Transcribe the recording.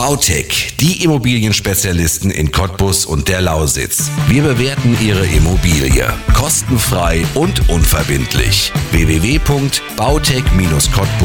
Bautec, die Immobilienspezialisten in Cottbus und der Lausitz. Wir bewerten Ihre Immobilie kostenfrei und unverbindlich. www.bautec-cottbus.de